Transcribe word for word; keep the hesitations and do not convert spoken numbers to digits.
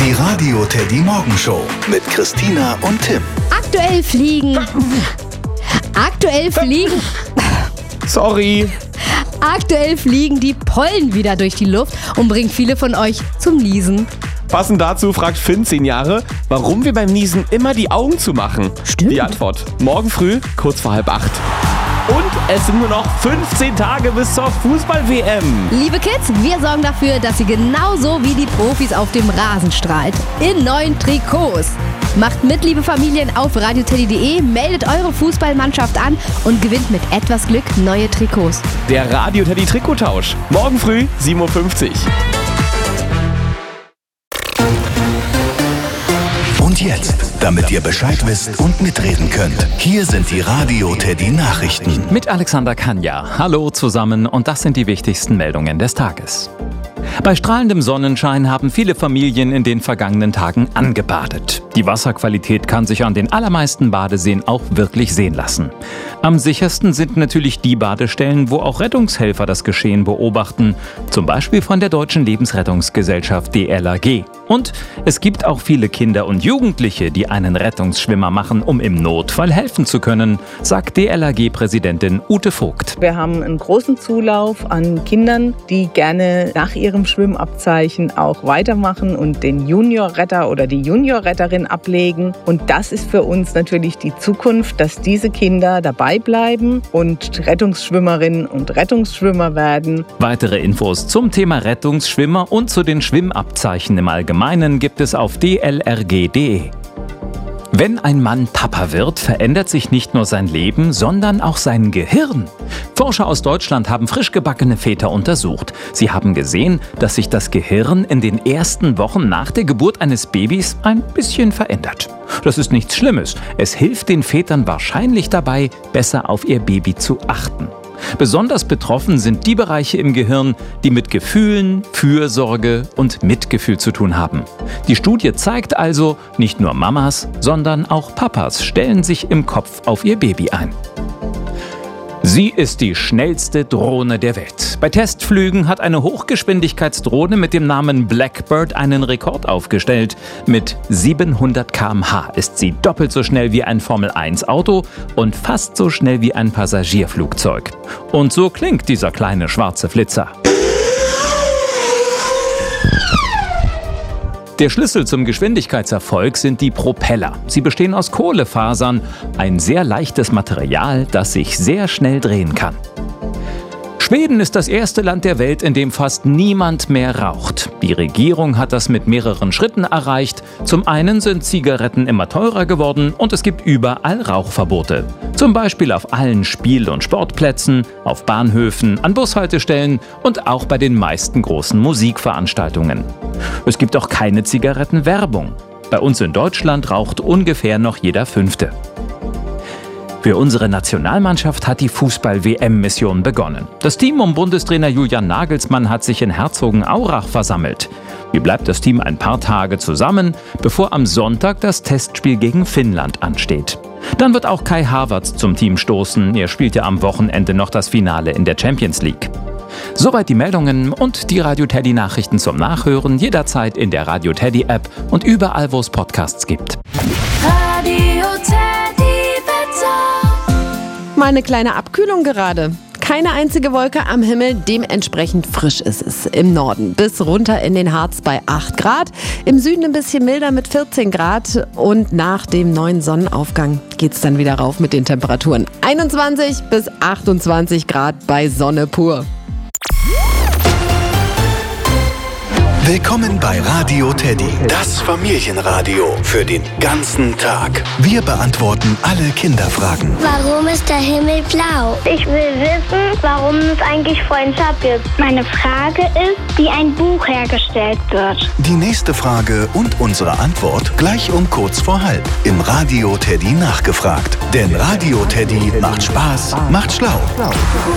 Die Radio Teddy Morgenshow mit Christina und Tim. Aktuell fliegen. Aktuell fliegen. Sorry. Aktuell fliegen die Pollen wieder durch die Luft und bringen viele von euch zum Niesen. Passend dazu fragt Finn, zehn Jahre, warum wir beim Niesen immer die Augen zumachen. Stimmt. Die Antwort: morgen früh, kurz vor halb acht. Und es sind nur noch fünfzehn Tage bis zur Fußball-W M. Liebe Kids, wir sorgen dafür, dass ihr genauso wie die Profis auf dem Rasen strahlt. In neuen Trikots. Macht mit, liebe Familien, auf radioteddy punkt de, meldet eure Fußballmannschaft an und gewinnt mit etwas Glück neue Trikots. Der Radio Teddy Trikottausch. Morgen früh, sieben Uhr fünfzig. Und jetzt, damit ihr Bescheid wisst und mitreden könnt, hier sind die Radio Teddy Nachrichten. Mit Alexander Kanja. Hallo zusammen und das sind die wichtigsten Meldungen des Tages. Bei strahlendem Sonnenschein haben viele Familien in den vergangenen Tagen angebadet. Die Wasserqualität kann sich an den allermeisten Badeseen auch wirklich sehen lassen. Am sichersten sind natürlich die Badestellen, wo auch Rettungshelfer das Geschehen beobachten, zum Beispiel von der Deutschen Lebensrettungsgesellschaft D L R G. Und es gibt auch viele Kinder und Jugendliche, die einen Rettungsschwimmer machen, um im Notfall helfen zu können, sagt D L R G-Präsidentin Ute Vogt. Wir haben einen großen Zulauf an Kindern, die gerne nach ihrem Schwimmabzeichen auch weitermachen und den Juniorretter oder die Juniorretterin ablegen. Und das ist für uns natürlich die Zukunft, dass diese Kinder dabei bleiben und Rettungsschwimmerinnen und Rettungsschwimmer werden. Weitere Infos zum Thema Rettungsschwimmer und zu den Schwimmabzeichen im Allgemeinen gibt es auf d l r g punkt de. Wenn ein Mann Papa wird, verändert sich nicht nur sein Leben, sondern auch sein Gehirn. Forscher aus Deutschland haben frisch gebackene Väter untersucht. Sie haben gesehen, dass sich das Gehirn in den ersten Wochen nach der Geburt eines Babys ein bisschen verändert. Das ist nichts Schlimmes. Es hilft den Vätern wahrscheinlich dabei, besser auf ihr Baby zu achten. Besonders betroffen sind die Bereiche im Gehirn, die mit Gefühlen, Fürsorge und Mitgefühl zu tun haben. Die Studie zeigt also, nicht nur Mamas, sondern auch Papas stellen sich im Kopf auf ihr Baby ein. Sie ist die schnellste Drohne der Welt. Bei Testflügen hat eine Hochgeschwindigkeitsdrohne mit dem Namen Blackbird einen Rekord aufgestellt. Mit siebenhundert Kilometer pro Stunde ist sie doppelt so schnell wie ein Formel eins Auto und fast so schnell wie ein Passagierflugzeug. Und so klingt dieser kleine schwarze Flitzer. Der Schlüssel zum Geschwindigkeitserfolg sind die Propeller. Sie bestehen aus Kohlefasern, ein sehr leichtes Material, das sich sehr schnell drehen kann. Schweden ist das erste Land der Welt, in dem fast niemand mehr raucht. Die Regierung hat das mit mehreren Schritten erreicht. Zum einen sind Zigaretten immer teurer geworden und es gibt überall Rauchverbote. Zum Beispiel auf allen Spiel- und Sportplätzen, auf Bahnhöfen, an Bushaltestellen und auch bei den meisten großen Musikveranstaltungen. Es gibt auch keine Zigarettenwerbung. Bei uns in Deutschland raucht ungefähr noch jeder Fünfte. Für unsere Nationalmannschaft hat die Fußball-W M-Mission begonnen. Das Team um Bundestrainer Julian Nagelsmann hat sich in Herzogenaurach versammelt. Wie bleibt das Team ein paar Tage zusammen, bevor am Sonntag das Testspiel gegen Finnland ansteht. Dann wird auch Kai Havertz zum Team stoßen. Er spielt ja am Wochenende noch das Finale in der Champions League. Soweit die Meldungen und die Radio Teddy Nachrichten zum Nachhören jederzeit in der Radio Teddy App und überall, wo es Podcasts gibt. Radio Teddy Wetter. Mal eine kleine Abkühlung gerade. Keine einzige Wolke am Himmel, dementsprechend frisch ist es im Norden. Bis runter in den Harz bei acht Grad, im Süden ein bisschen milder mit vierzehn Grad und nach dem neuen Sonnenaufgang geht's dann wieder rauf mit den Temperaturen. einundzwanzig bis achtundzwanzig Grad bei Sonne pur. Willkommen bei Radio Teddy, das Familienradio für den ganzen Tag. Wir beantworten alle Kinderfragen. Warum ist der Himmel blau? Ich will wissen, warum es eigentlich Freundschaft gibt. Meine Frage ist, wie ein Buch hergestellt wird. Die nächste Frage und unsere Antwort gleich um kurz vor halb im Radio Teddy nachgefragt. Denn Radio Teddy macht Spaß, macht schlau.